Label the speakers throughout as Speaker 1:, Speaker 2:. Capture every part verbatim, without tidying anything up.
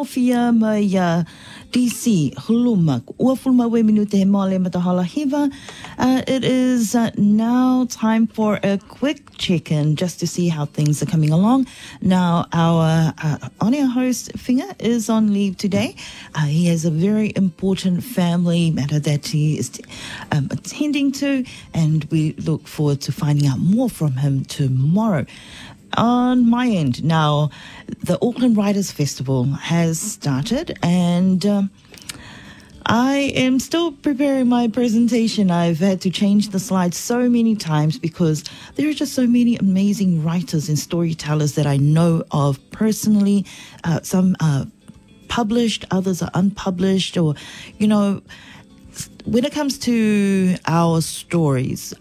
Speaker 1: Philadelphia, mai uh, D C, Huluma, ua fulma we minute he male matahala hiva. Uh, it is uh, now time for a quick check-in just to see how things are coming along. Now, our uh, on-air host, Finga, is on leave today. Uh, he has a very important family matter that he is um, attending to, and we look forward to finding out more from him tomorrow. On my end, now, the Auckland Writers Festival has started, and um, I am still preparing my presentation. I've had to change the slides so many times because there are just so many amazing writers and storytellers that I know of personally. Uh, some are published, others are unpublished, or, you know, when it comes to our stories,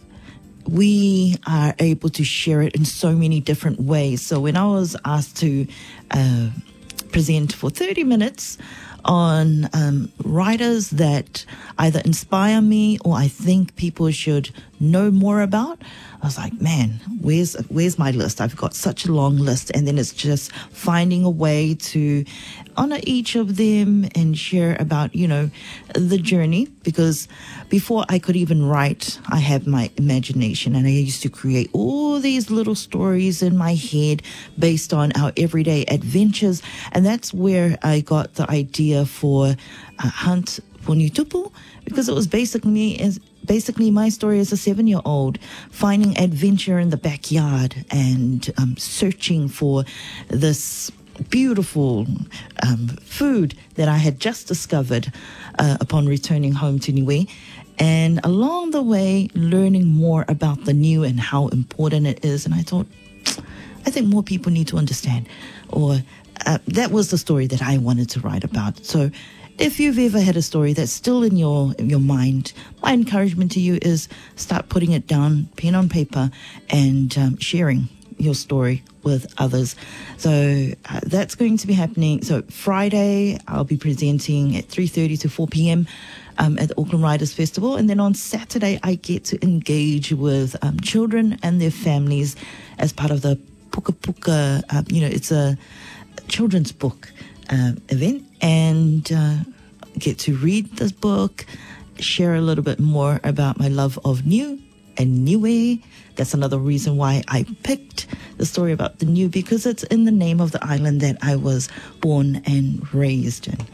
Speaker 1: we are able to share it in so many different ways. So when I was asked to uh, present for thirty minutes on um, writers that either inspire me or I think people should know more about, I was like, man, where's where's my list? I've got such a long list, and then it's just finding a way to honor each of them and share about, you know, the journey. Because before I could even write, I have my imagination, and I used to create all these little stories in my head based on our everyday adventures, and that's where I got the idea for uh, Hunt for New Tupu, because it was basically me as basically my story as a seven-year-old finding adventure in the backyard and um, searching for this beautiful um, food that I had just discovered uh, upon returning home to Niue. And along the way, learning more about the new and how important it is. And I thought, I think more people need to understand. Or uh, that was the story that I wanted to write about. So if you've ever had a story that's still in your in your mind, my encouragement to you is start putting it down, pen on paper, and um, sharing your story with others. So uh, that's going to be happening. So Friday, I'll be presenting at three thirty to four p.m. Um, at the Auckland Writers Festival. And then on Saturday, I get to engage with um, children and their families as part of the Puka Puka, uh, you know, it's a children's book uh, event. And uh, get to read this book, share a little bit more about my love of Niu and Niue. That's another reason why I picked the story about the Niu, because it's in the name of the island that I was born and raised in.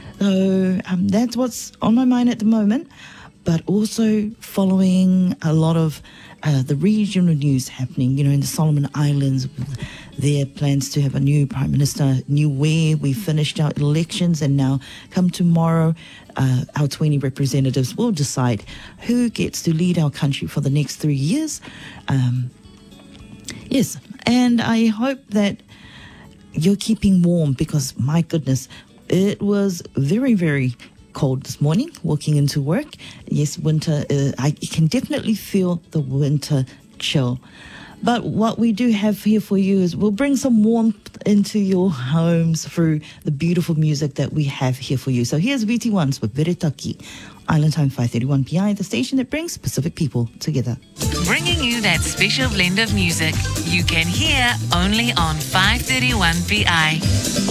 Speaker 1: So um, that's what's on my mind at the moment, but also following a lot of uh, the regional news happening, you know, in the Solomon Islands, their plans to have a new Prime Minister, Niue. We finished our elections, and now come tomorrow, uh, our twenty representatives will decide who gets to lead our country for the next three years. Um, yes, and I hope that you're keeping warm, because my goodness, it was very, very cold this morning walking into work. Yes, winter, uh, I can definitely feel the winter chill. But what we do have here for you is we'll bring some warmth into your homes through the beautiful music that we have here for you. So here's V T ones with Veritaki. Island Time five thirty-one P I, the station that brings Pacific people together.
Speaker 2: Bringing you that special blend of music you can hear only on five thirty-one P I.